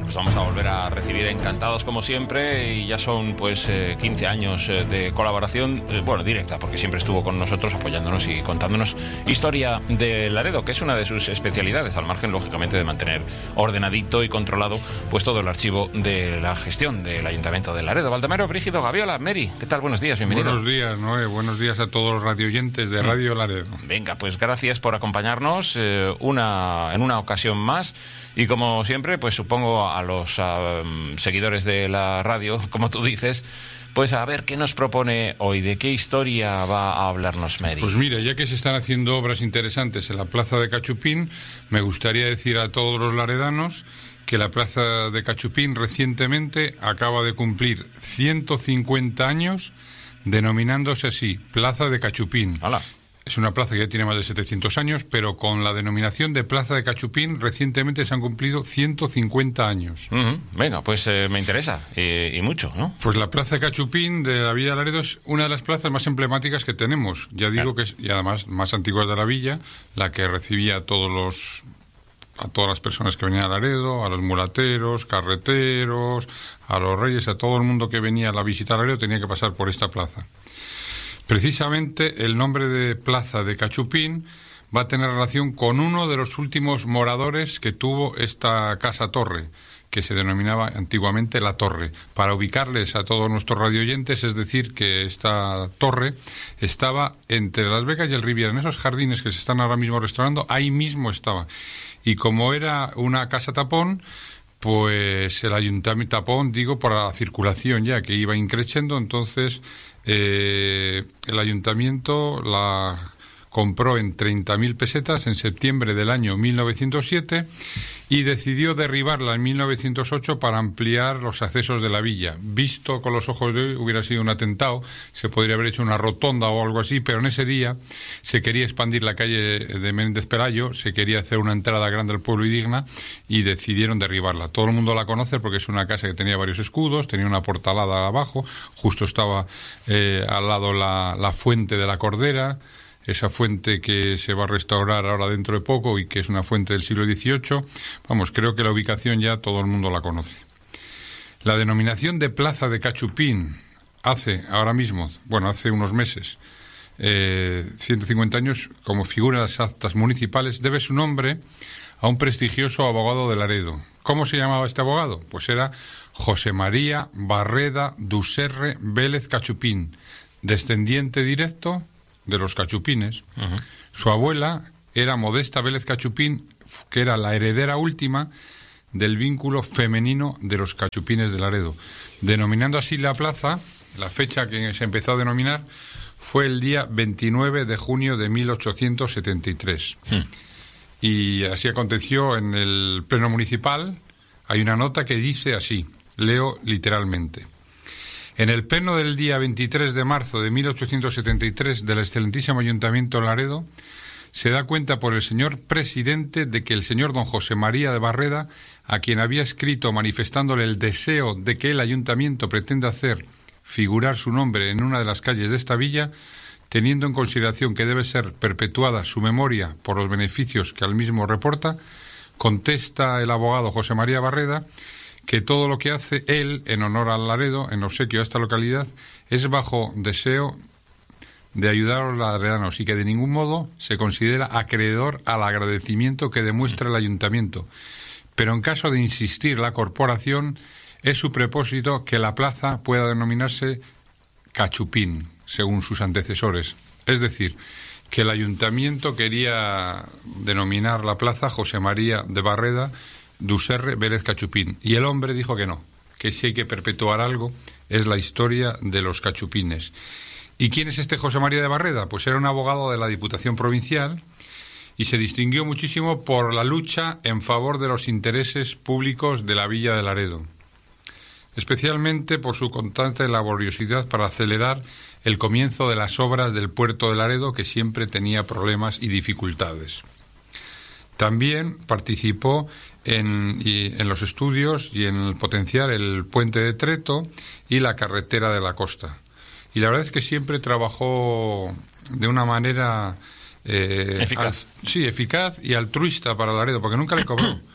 pues vamos a volver a recibir encantados como siempre, y ya son pues 15 años de colaboración, directa, porque siempre estuvo con nosotros apoyándonos y contándonos historia de Laredo, que es una de sus especialidades, al margen lógicamente de mantener ordenadito y controlado pues todo el archivo de la gestión del Ayuntamiento de Laredo. Baldomero Brígido Gaviola, Mary, ¿qué tal? Buenos días, bienvenido. Buenos días, Noé, buenos días a todos los radioyentes de Radio Laredo. Venga, pues gracias por acompañarnos en una ocasión más. Y como siempre, pues supongo a los seguidores de la radio, como tú dices, pues a ver qué nos propone hoy, de qué historia va a hablarnos Mary. Pues mira, ya que se están haciendo obras interesantes en la plaza de Cachupín, me gustaría decir a todos los laredanos que la plaza de Cachupín recientemente acaba de cumplir 150 años denominándose así, Plaza de Cachupín. ¡Hala! Es una plaza que ya tiene más de 700 años, pero con la denominación de Plaza de Cachupín recientemente se han cumplido 150 años. Venga, pues me interesa, y mucho, ¿no? Pues la Plaza de Cachupín de la Villa de Laredo es una de las plazas más emblemáticas que tenemos. Ya digo que es, y además más antigua de la villa, la que recibía a todas las personas que venían a Laredo, a los mulateros, carreteros, a los reyes, a todo el mundo que venía a la visita a Laredo tenía que pasar por esta plaza. Precisamente el nombre de Plaza de Cachupín va a tener relación con uno de los últimos moradores que tuvo esta casa-torre, que se denominaba antiguamente La Torre. Para ubicarles a todos nuestros radioyentes, es decir, que esta torre estaba entre Las Vegas y el Riviera, en esos jardines que se están ahora mismo restaurando, ahí mismo estaba. Y como era una casa tapón, pues el ayuntamiento tapón, digo, para la circulación ya, que iba increciendo, entonces el ayuntamiento la compró en 30.000 pesetas en septiembre del año 1907 y decidió derribarla en 1908 para ampliar los accesos de la villa. Visto con los ojos de hoy hubiera sido un atentado, se podría haber hecho una rotonda o algo así, pero en ese día se quería expandir la calle de Menéndez Pelayo, se quería hacer una entrada grande al pueblo y digna, y decidieron derribarla. Todo el mundo la conoce porque es una casa que tenía varios escudos, tenía una portalada abajo, justo estaba al lado la fuente de la Cordera, esa fuente que se va a restaurar ahora dentro de poco y que es una fuente del siglo XVIII. Vamos, creo que la ubicación ya todo el mundo la conoce. La denominación de Plaza de Cachupín hace unos meses, 150 años, como figura en las actas municipales, debe su nombre a un prestigioso abogado de Laredo. ¿Cómo se llamaba este abogado? Pues era José María Barreda Duserre Vélez Cachupín, descendiente directo de los Cachupines. Su abuela era Modesta Vélez Cachupín, que era la heredera última del vínculo femenino de los Cachupines de Laredo. Denominando así la plaza, la fecha que se empezó a denominar fue el día 29 de junio de 1873. Y así aconteció en el Pleno Municipal. Hay una nota que dice así, leo literalmente: en el pleno del día 23 de marzo de 1873 del excelentísimo Ayuntamiento de Laredo, se da cuenta por el señor presidente de que el señor don José María de Barreda, a quien había escrito manifestándole el deseo de que el Ayuntamiento pretende hacer figurar su nombre en una de las calles de esta villa, teniendo en consideración que debe ser perpetuada su memoria por los beneficios que al mismo reporta, contesta el abogado José María Barreda que todo lo que hace él en honor al Laredo, en obsequio a esta localidad, es bajo deseo de ayudar a los laredanos y que de ningún modo se considera acreedor al agradecimiento que demuestra el ayuntamiento. Pero en caso de insistir la corporación, es su propósito que la plaza pueda denominarse Cachupín, según sus antecesores. Es decir, que el ayuntamiento quería denominar la plaza José María de Barreda Duserre Vélez Cachupín, y el hombre dijo que no, que si hay que perpetuar algo es la historia de los Cachupines. ¿Y quién es este José María de Barreda? Pues era un abogado de la Diputación Provincial y se distinguió muchísimo por la lucha en favor de los intereses públicos de la Villa de Laredo, especialmente por su constante laboriosidad para acelerar el comienzo de las obras del puerto de Laredo, que siempre tenía problemas y dificultades. También participó en los estudios y en el potenciar el puente de Treto y la carretera de la costa. Y la verdad es que siempre trabajó de una manera eficaz. Eficaz y altruista para Laredo, porque nunca le cobró.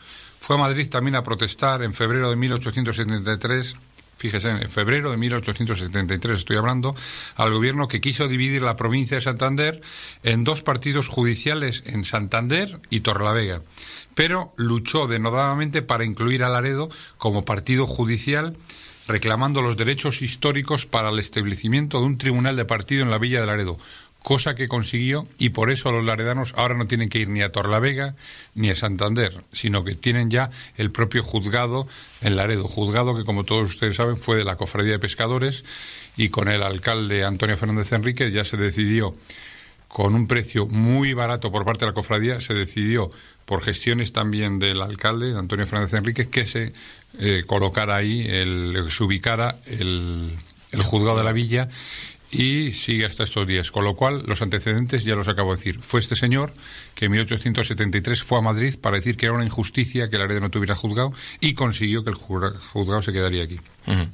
fue a Madrid también a protestar en febrero de 1873. Fíjese, en febrero de 1873 estoy hablando, al gobierno que quiso dividir la provincia de Santander en dos partidos judiciales, en Santander y Torrelavega, pero luchó denodadamente para incluir a Laredo como partido judicial, reclamando los derechos históricos para el establecimiento de un tribunal de partido en la villa de Laredo, cosa que consiguió, y por eso los laredanos ahora no tienen que ir ni a Torrelavega ni a Santander, sino que tienen ya el propio juzgado en Laredo, juzgado que, como todos ustedes saben, fue de la Cofradía de Pescadores, y con el alcalde Antonio Fernández Enríquez ya se decidió, con un precio muy barato por parte de la cofradía, se decidió, por gestiones también del alcalde Antonio Fernández Enríquez, que se colocara ahí, se ubicara el juzgado de la villa, y sigue hasta estos días, con lo cual los antecedentes ya los acabo de decir. Fue este señor que en 1873 fue a Madrid para decir que era una injusticia que Laredo no tuviera juzgado, y consiguió que el juzgado se quedaría aquí. Uh-huh.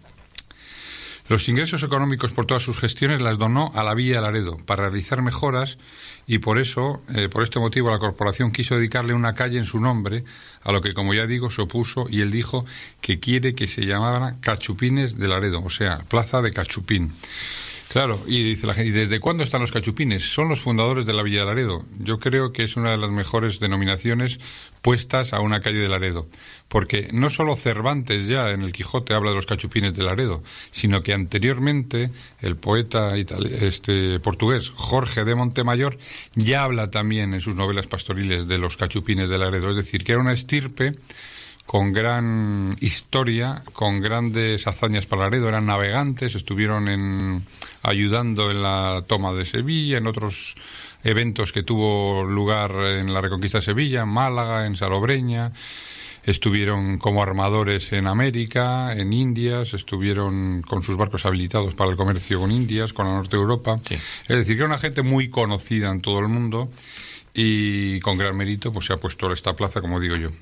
Los ingresos económicos por todas sus gestiones las donó a la villa de Laredo para realizar mejoras, y por eso, por este motivo, la corporación quiso dedicarle una calle en su nombre, a lo que, como ya digo, se opuso, y él dijo que quiere que se llamara Cachupines de Laredo, o sea, Plaza de Cachupín. Claro, y dice la gente, ¿y desde cuándo están los cachupines? Son los fundadores de la Villa de Laredo. Yo creo que es una de las mejores denominaciones puestas a una calle de Laredo, porque no solo Cervantes ya en el Quijote habla de los cachupines de Laredo, sino que anteriormente el poeta portugués Jorge de Montemayor ya habla también en sus novelas pastoriles de los cachupines de Laredo, es decir, que era una estirpe con gran historia, con grandes hazañas para Laredo, eran navegantes, estuvieron ayudando en la toma de Sevilla, en otros eventos que tuvo lugar en la reconquista de Sevilla, en Málaga, en Salobreña, estuvieron como armadores en América, en Indias, estuvieron con sus barcos habilitados para el comercio con Indias, con la norte de Europa. Sí. Es decir, que era una gente muy conocida en todo el mundo, y con gran mérito pues se ha puesto esta plaza, como digo yo.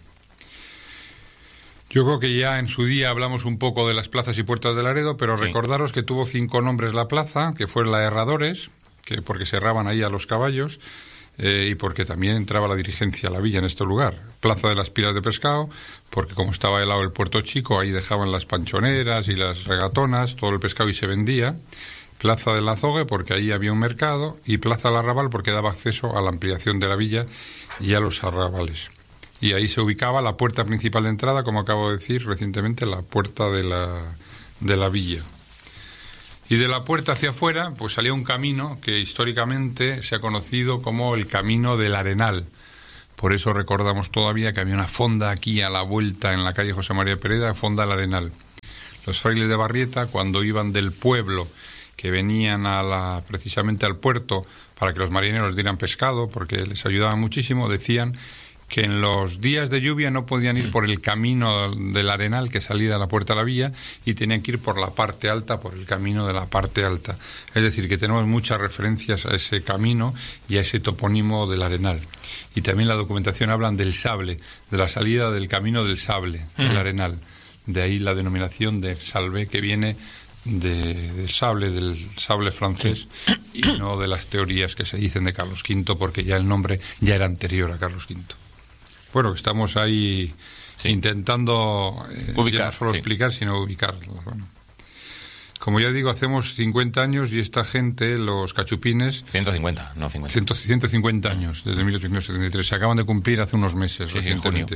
Yo creo que ya en su día hablamos un poco de las plazas y puertas de Laredo, pero sí, recordaros que tuvo 5 nombres la plaza, que fue la Herradores, que porque se herraban ahí a los caballos, y porque también entraba la dirigencia a la villa en este lugar. Plaza de las Pilas de Pescado, porque como estaba al lado del Puerto Chico, ahí dejaban las panchoneras y las regatonas, todo el pescado, y se vendía. Plaza del Azogue, porque ahí había un mercado, y Plaza del Arrabal, porque daba acceso a la ampliación de la villa y a los arrabales. Y ahí se ubicaba la puerta principal de entrada, como acabo de decir recientemente, la puerta de la villa. Y de la puerta hacia afuera, pues salía un camino que históricamente se ha conocido como el Camino del Arenal. Por eso recordamos todavía que había una fonda aquí a la vuelta en la calle José María Pereda, Fonda del Arenal. Los frailes de Barrieta, cuando iban del pueblo, que venían precisamente al puerto para que los marineros dieran pescado, porque les ayudaba muchísimo, decían que en los días de lluvia no podían ir por el camino del Arenal que salía de la puerta de la villa, y tenían que ir por la parte alta, por el camino de la parte alta. Es decir, que tenemos muchas referencias a ese camino y a ese topónimo del Arenal. Y también la documentación hablan del sable, de la salida del camino del sable, del Arenal. De ahí la denominación de Salvé, que viene del sable francés, y no de las teorías que se dicen de Carlos V, porque ya el nombre ya era anterior a Carlos V. Bueno, estamos ahí intentando ubicar, ya no solo explicar, sino ubicarlo. Bueno, como ya digo, hacemos 50 años, y esta gente, los cachupines... 150, no 50. 150 años, desde 1873. Se acaban de cumplir hace unos meses, recientemente.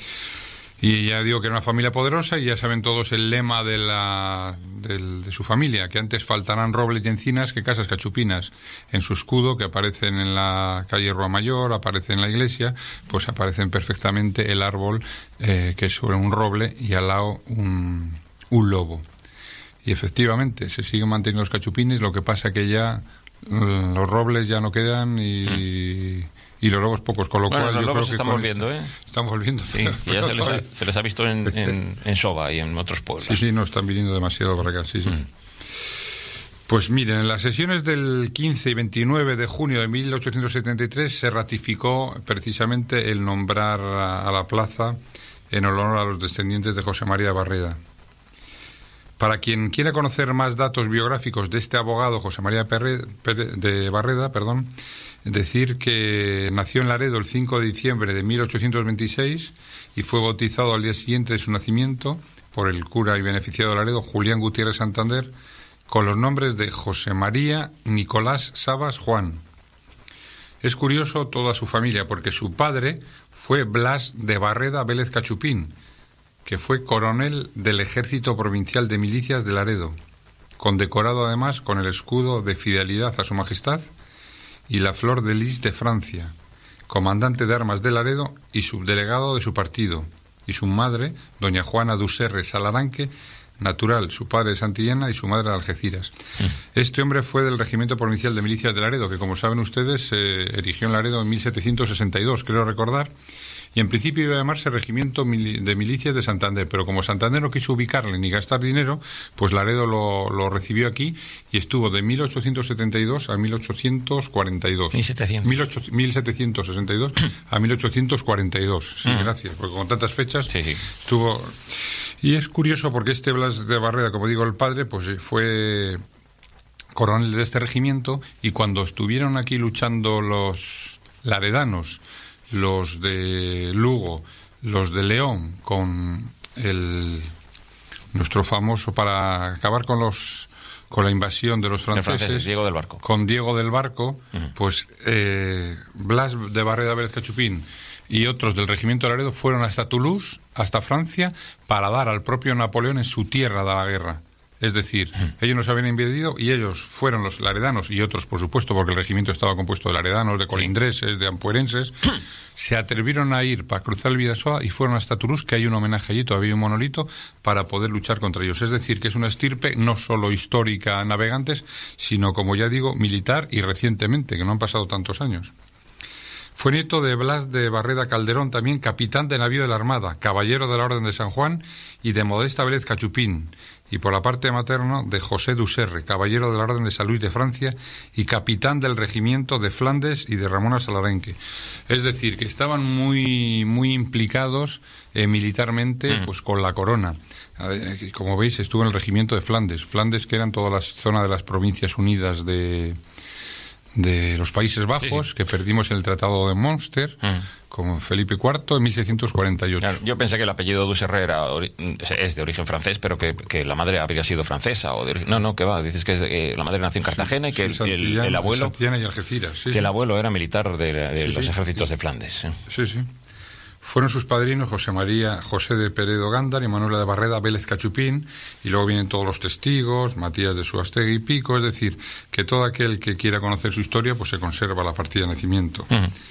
Y ya digo que era una familia poderosa, y ya saben todos el lema de su familia, que antes faltarán robles y encinas que casas cachupinas. En su escudo, que aparecen en la calle Rua Mayor, aparece en la iglesia, pues aparecen perfectamente el árbol, que es sobre un roble, y al lado un lobo. Y efectivamente, se siguen manteniendo los cachupines, lo que pasa que ya los robles ya no quedan, y los lobos pocos, con lo cual los yo lobos creo que están volviendo, están volviendo. Sí, ya se les ha visto en Soba y en otros pueblos. Sí, no están viniendo demasiado para acá, sí. Pues miren, en las sesiones del 15 y 29 de junio de 1873 se ratificó precisamente el nombrar a la plaza en honor a los descendientes de José María Barreda. Para quien quiera conocer más datos biográficos de este abogado, José María de Barreda, decir que nació en Laredo el 5 de diciembre de 1826 y fue bautizado al día siguiente de su nacimiento por el cura y beneficiado de Laredo, Julián Gutiérrez Santander, con los nombres de José María, Nicolás, Sabas, Juan. Es curioso toda su familia, porque su padre fue Blas de Barreda Vélez Cachupín, que fue coronel del Ejército Provincial de Milicias de Laredo, condecorado además con el escudo de fidelidad a su majestad y la flor de lis de Francia, comandante de armas de Laredo y subdelegado de su partido, y su madre, doña Juana Duserre Salaranque, natural, su padre de Santillana y su madre de Algeciras. Este hombre fue del Regimiento Provincial de Milicias de Laredo, que como saben ustedes se erigió en Laredo en 1762, creo recordar, y en principio iba a llamarse Regimiento de Milicias de Santander, pero como Santander no quiso ubicarle ni gastar dinero, pues Laredo lo recibió aquí y estuvo de 1872 a 1842. 1762 a 1842. Sí, gracias, porque con tantas fechas estuvo... Y es curioso porque este Blas de Barreda, como digo, el padre, pues fue coronel de este regimiento, y cuando estuvieron aquí luchando los laredanos, los de Lugo, los de León, con nuestro famoso, para acabar con la invasión de los franceses, Diego del Barco. Con Diego del Barco, pues Blas de Barreda Vélez Cachupín y otros del regimiento de Laredo fueron hasta Toulouse, hasta Francia, para dar al propio Napoleón en su tierra de la guerra. Es decir, ellos nos habían invadido y ellos fueron los laredanos, y otros, por supuesto, porque el regimiento estaba compuesto de laredanos, de colindreses, de ampuerenses, se atrevieron a ir para cruzar el Bidasoa y fueron hasta Toulouse, que hay un homenaje allí, todavía hay un monolito, para poder luchar contra ellos. Es decir, que es una estirpe no solo histórica, navegantes, sino, como ya digo, militar, y recientemente, que no han pasado tantos años. Fue nieto de Blas de Barreda Calderón, también capitán de navío de la Armada, caballero de la Orden de San Juan, y de Modesta Vélez Cachupín, y por la parte materna de José Duserre, caballero de la Orden de San Luis de Francia y capitán del regimiento de Flandes y de Ramona Salarenque. Es decir, que estaban muy, muy implicados militarmente, pues con la corona. Como veis, estuvo en el regimiento de Flandes, que eran toda la zona de las Provincias Unidas de los Países Bajos, que perdimos en el Tratado de Münster con Felipe IV en 1648. Claro, yo pensé que el apellido Duserre es de origen francés, pero que la madre habría sido francesa. No, que va, dices que la madre nació en Cartagena y que el abuelo... Santillana y Algeciras. El abuelo era militar de los ejércitos de Flandes. Sí. Fueron sus padrinos José de Peredo Gándar y Manuela de Barreda Vélez Cachupín, y luego vienen todos los testigos, Matías de Suastegui y Pico, es decir, que todo aquel que quiera conocer su historia, pues se conserva la partida de nacimiento.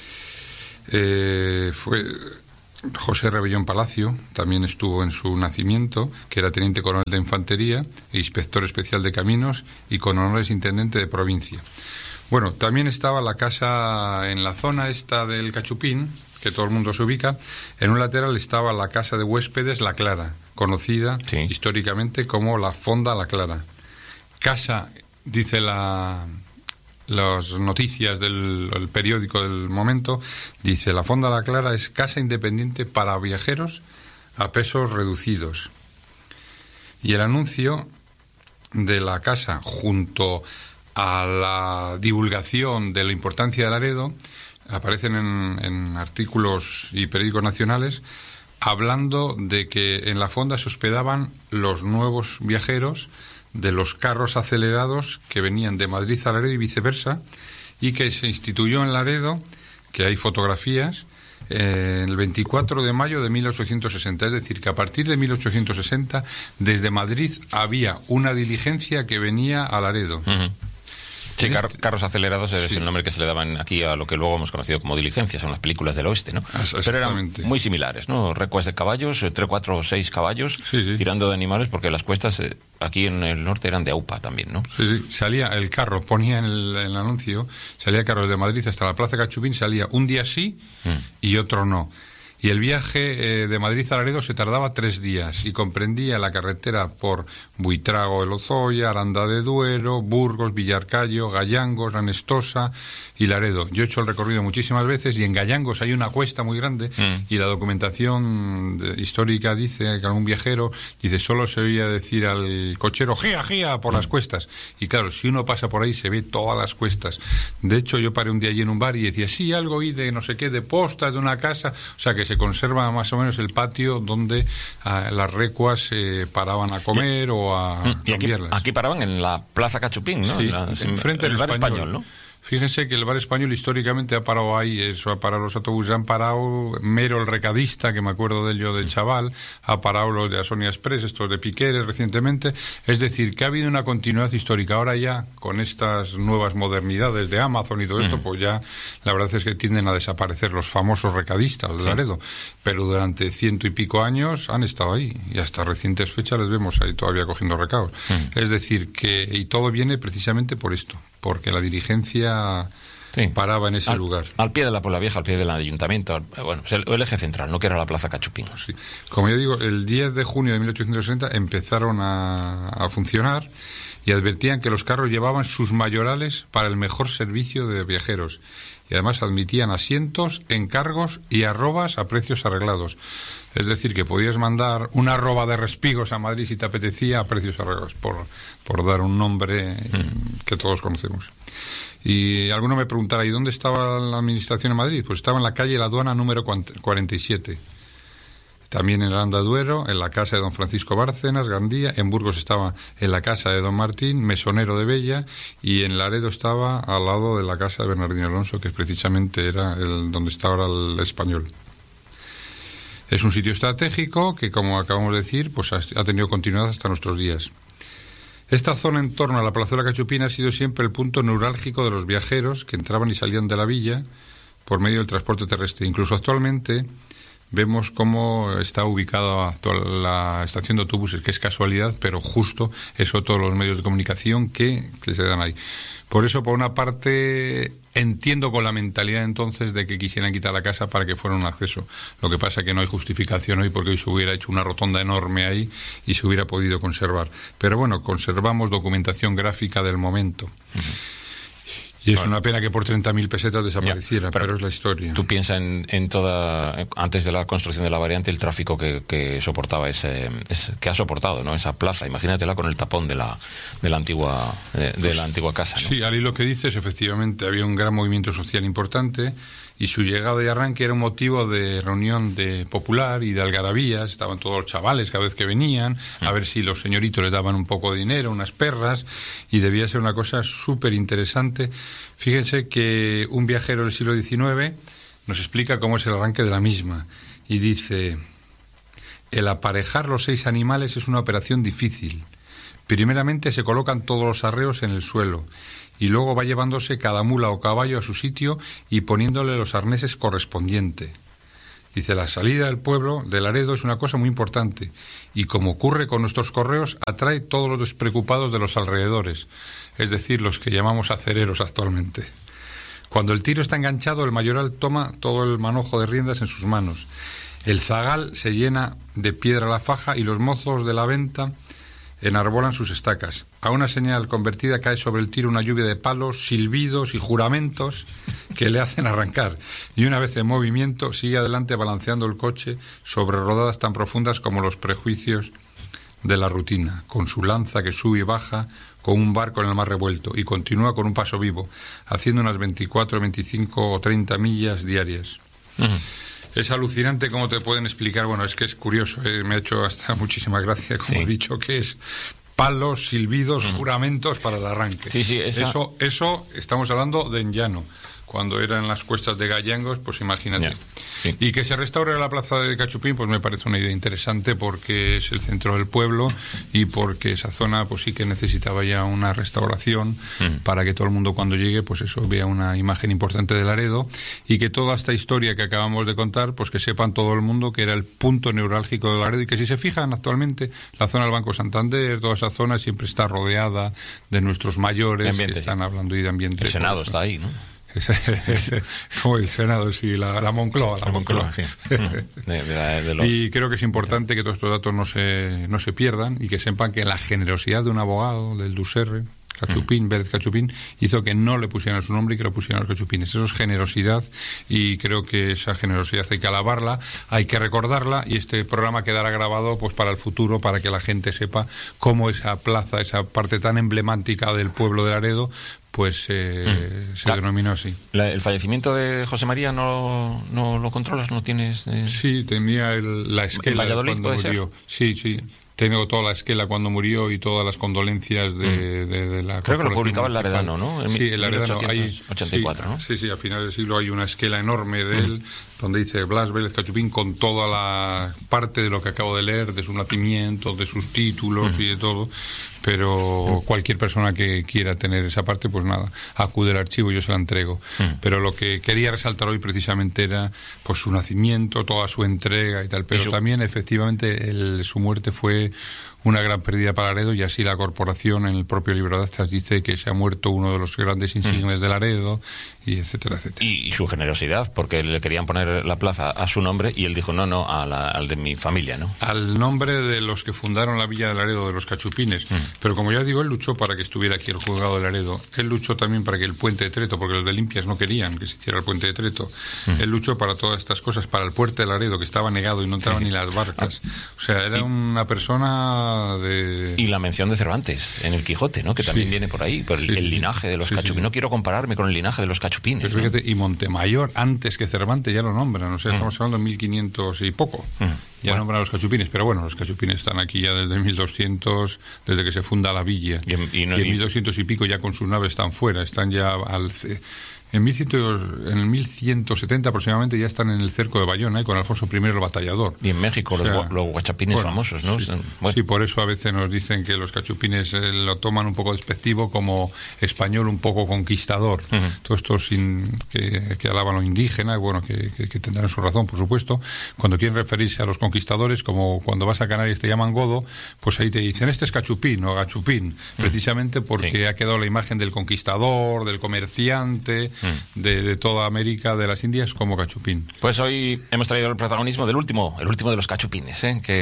Fue José Rebellón Palacio, también estuvo en su nacimiento, que era teniente coronel de infantería e inspector especial de caminos, y con honores intendente de provincia. Bueno, también estaba la casa en la zona esta del Cachupín, que todo el mundo se ubica. En un lateral estaba la casa de huéspedes La Clara, conocida históricamente como la Fonda La Clara. Casa, dice las noticias del periódico del momento, dice: la Fonda La Clara es casa independiente para viajeros a pesos reducidos. Y el anuncio de la casa, junto a la divulgación de la importancia de Laredo, aparecen en artículos y periódicos nacionales, hablando de que en la fonda se hospedaban los nuevos viajeros de los carros acelerados que venían de Madrid a Laredo y viceversa, y que se instituyó en Laredo, que hay fotografías, el 24 de mayo de 1860. Es decir, que a partir de 1860, desde Madrid había una diligencia que venía a Laredo. Sí, carros acelerados es el nombre que se le daban aquí a lo que luego hemos conocido como diligencias en las películas del oeste, ¿no? Pero eran muy similares, ¿no? Recuas de caballos, 3, 4 o 6 caballos, tirando de animales, porque las cuestas aquí en el norte eran de aupa también, ¿no? Sí, salía el carro, ponía en el anuncio, salía el carro de Madrid hasta la Plaza Cachupín, salía un día sí y otro no. Y el viaje de Madrid a Laredo se tardaba 3 días y comprendía la carretera por Buitrago de Lozoya, Aranda de Duero, Burgos, Villarcayo, Gallangos, La Nestosa y Laredo. Yo he hecho el recorrido muchísimas veces y en Gallangos hay una cuesta muy grande y la documentación histórica dice que algún viajero dice solo se oía decir al cochero ¡gía, gía! Por las cuestas. Y claro, si uno pasa por ahí se ve todas las cuestas. De hecho, yo paré un día allí en un bar y decía, sí, algo oí de no sé qué, de postas, de una casa. O sea, que se conserva más o menos el patio donde las recuas paraban a comer o a cambiarlas. Aquí paraban en la Plaza Cachupín, ¿no? Sí, enfrente del bar español, ¿no? Fíjense que el bar español históricamente ha parado ahí, eso ha parado los autobuses, han parado Mero el recadista, que me acuerdo de ello de chaval, ha parado los de Asonia Express, estos de Piqueres recientemente, es decir, que ha habido una continuidad histórica. Ahora ya, con estas nuevas modernidades de Amazon y todo esto, pues ya la verdad es que tienden a desaparecer los famosos recadistas de Laredo, pero durante 100 y pico años han estado ahí, y hasta recientes fechas les vemos ahí todavía cogiendo recados. Es decir, que y todo viene precisamente por esto, porque la dirigencia paraba en ese lugar. Al pie de la Puebla Vieja, al pie del ayuntamiento, bueno, el eje central, no que era la Plaza Cachupín. Sí. Como yo digo, el 10 de junio de 1860 empezaron a funcionar y advertían que los carros llevaban sus mayorales para el mejor servicio de viajeros. Y además admitían asientos, encargos y arrobas a precios arreglados. Es decir, que podías mandar una arroba de Respigos a Madrid si te apetecía a precios arreglados, por dar un nombre que todos conocemos. Y alguno me preguntará, ¿y dónde estaba la administración en Madrid? Pues estaba en la calle La Aduana número 47. También en Aranda de Duero, en la casa de don Francisco Bárcenas, Gandía. En Burgos estaba en la casa de don Martín, mesonero de Bella. Y en Laredo estaba al lado de la casa de Bernardino Alonso, que precisamente era donde está ahora el Español. Es un sitio estratégico que, como acabamos de decir, pues ha tenido continuidad hasta nuestros días. Esta zona en torno a la Plazuela Cachupina ha sido siempre el punto neurálgico de los viajeros que entraban y salían de la villa por medio del transporte terrestre. Incluso actualmente vemos cómo está ubicada la estación de autobuses, que es casualidad, pero justo eso todos los medios de comunicación que se dan ahí. Por eso, por una parte, entiendo con la mentalidad entonces de que quisieran quitar la casa para que fuera un acceso. Lo que pasa es que no hay justificación hoy porque hoy se hubiera hecho una rotonda enorme ahí y se hubiera podido conservar. Pero bueno, conservamos documentación gráfica del momento. Y es una pena que por 30.000 pesetas desapareciera, pero es la historia. Tú piensas en toda, antes de la construcción de la variante, el tráfico que soportaba que ha soportado, ¿no? Esa plaza. Imagínatela con el tapón de la antigua casa, ¿no? Sí, al hilo que dices, efectivamente había un gran movimiento social importante y su llegada y arranque era un motivo de reunión popular y de algarabías. Estaban todos los chavales cada vez que venían, a ver si los señoritos les daban un poco de dinero, unas perras, y debía ser una cosa súper interesante. Fíjense que un viajero del siglo XIX nos explica cómo es el arranque de la misma, y dice: el aparejar los 6 animales es una operación difícil. Primeramente se colocan todos los arreos en el suelo, y luego va llevándose cada mula o caballo a su sitio y poniéndole los arneses correspondientes. Dice, la salida del pueblo de Laredo es una cosa muy importante y, como ocurre con nuestros correos, atrae todos los despreocupados de los alrededores, es decir, los que llamamos acereros actualmente. Cuando el tiro está enganchado, el mayoral toma todo el manojo de riendas en sus manos. El zagal se llena de piedra la faja y los mozos de la venta enarbolan sus estacas. A una señal convertida cae sobre el tiro una lluvia de palos, silbidos y juramentos que le hacen arrancar. Y una vez en movimiento sigue adelante balanceando el coche sobre rodadas tan profundas como los prejuicios de la rutina, con su lanza que sube y baja con un barco en el mar revuelto, y continúa con un paso vivo, haciendo unas 24, 25 o 30 millas diarias. Es alucinante cómo te pueden explicar. Bueno, es que es curioso, me ha hecho hasta muchísima gracia, como he dicho, que es palos, silbidos, juramentos para el arranque. Sí, eso estamos hablando de en llano. Cuando eran las cuestas de Gallangos, pues imagínate. Sí. Y que se restaure la plaza de Cachupín, pues me parece una idea interesante, porque es el centro del pueblo y porque esa zona pues sí que necesitaba ya una restauración para que todo el mundo cuando llegue pues eso vea una imagen importante de Laredo, y que toda esta historia que acabamos de contar pues que sepan todo el mundo que era el punto neurálgico de Laredo, y que si se fijan actualmente la zona del Banco Santander, toda esa zona siempre está rodeada de nuestros mayores que están hablando y de ambiente. El Senado está ahí, ¿no? Como el Senado, sí, la Moncloa. La Moncloa, sí. Y creo que es importante que todos estos datos no se pierdan y que sepan que la generosidad de un abogado, del Duserre, Cachupín, Pérez Cachupín, hizo que no le pusieran su nombre y que lo pusieran los Cachupines. Eso es generosidad y creo que esa generosidad hay que alabarla, hay que recordarla, y este programa quedará grabado pues para el futuro, para que la gente sepa cómo esa plaza, esa parte tan emblemática del pueblo de Laredo, pues se denominó así. ¿El fallecimiento de José María no lo controlas? ¿No tienes...? Sí, tenía la esquela Valladolid, cuando murió. Sí. Tengo toda la esquela cuando murió y todas las condolencias de la... Creo que lo publicaba el Laredano, ¿no? Sí, el Laredano. 1884, ¿no? Sí, a finales del siglo hay una esquela enorme de él, donde dice Blas Vélez Cachupín, con toda la parte de lo que acabo de leer, de su nacimiento, de sus títulos y de todo. Pero cualquier persona que quiera tener esa parte, pues nada, acude al archivo y yo se la entrego. Pero lo que quería resaltar hoy precisamente era pues su nacimiento, toda su entrega y tal. Pero también, efectivamente, su muerte fue una gran pérdida para Laredo, y así la corporación en el propio libro de actas dice que se ha muerto uno de los grandes insignes de Laredo, y etcétera, etcétera. Y su generosidad, porque le querían poner la plaza a su nombre y él dijo no, al de mi familia, ¿no? Al nombre de los que fundaron la villa de Laredo, de los Cachupines. Pero como ya digo, él luchó para que estuviera aquí el juzgado de Laredo. Él luchó también para que el puente de Treto, porque los de Limpias no querían que se hiciera el puente de Treto. Él luchó para todas estas cosas, para el puerto de Laredo, que estaba negado y no entraban ni las barcas. O sea, era una persona de... Y la mención de Cervantes en el Quijote, ¿no? Que también viene por ahí, por el linaje de los Cachupines. No quiero compararme con el linaje de los Cachupines. Pero fíjate, y Montemayor, antes que Cervantes, ya lo nombran. O sea, estamos hablando de 1500 y poco. Ya nombran a los Cachupines. Pero bueno, los Cachupines están aquí ya desde 1200, desde que se funda la villa. Y en 1200 y pico ya con sus naves están fuera. Están ya en el 1170 aproximadamente ya están en el cerco de Bayona, con Alfonso I el batallador. Y en México los guachapines famosos, ¿no? Sí, por eso a veces nos dicen que los cachupines lo toman un poco despectivo, como español un poco conquistador. Todo esto que alaban lo indígena, bueno, que tendrán su razón, por supuesto. Cuando quieren referirse a los conquistadores, como cuando vas a Canarias te llaman godo, pues ahí te dicen este es cachupín o gachupín, precisamente porque ha quedado la imagen del conquistador, del comerciante, de toda América, de las Indias, como cachupín. Pues hoy hemos traído el protagonismo el último de los cachupines,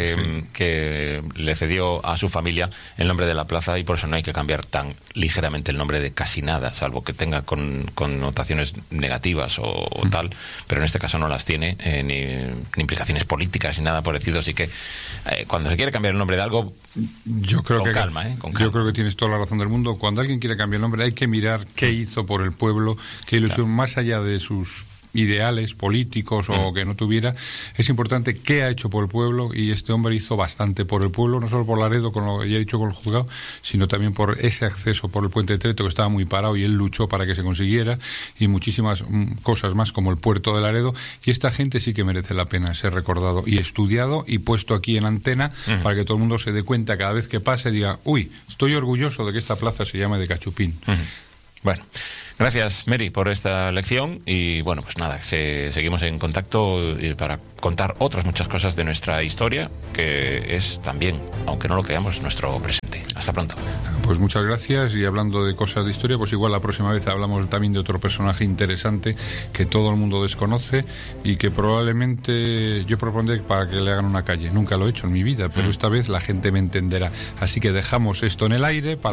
que le cedió a su familia el nombre de la plaza, y por eso no hay que cambiar tan ligeramente el nombre de casi nada, salvo que tenga connotaciones negativas o tal, pero en este caso no las tiene, ni implicaciones políticas ni nada parecido, así que cuando se quiere cambiar el nombre de algo, con calma. Yo creo que tienes toda la razón del mundo. Cuando alguien quiere cambiar el nombre hay que mirar qué hizo por el pueblo, qué ilusión, más allá de sus ideales políticos o que no tuviera, es importante qué ha hecho por el pueblo, y este hombre hizo bastante por el pueblo, no solo por Laredo, con lo que ya he dicho con el juzgado, sino también por ese acceso por el puente de Treto, que estaba muy parado y él luchó para que se consiguiera, y muchísimas cosas más, como el puerto de Laredo, y esta gente sí que merece la pena ser recordado y estudiado y puesto aquí en antena para que todo el mundo se dé cuenta cada vez que pase y diga, uy, estoy orgulloso de que esta plaza se llame de Cachupín. Bueno, gracias, Mary, por esta lección, y bueno, pues nada, seguimos en contacto para contar otras muchas cosas de nuestra historia, que es también, aunque no lo creamos, nuestro presente. Hasta pronto. Pues muchas gracias, y hablando de cosas de historia, pues igual la próxima vez hablamos también de otro personaje interesante que todo el mundo desconoce y que probablemente yo propondré para que le hagan una calle. Nunca lo he hecho en mi vida, pero esta vez la gente me entenderá. Así que dejamos esto en el aire para